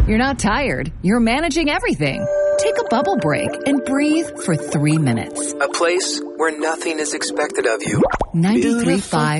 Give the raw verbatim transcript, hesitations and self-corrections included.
You're not tired. You're managing everything. Take a bubble break and breathe for three minutes. A place where nothing is expected of you. ninety-three point five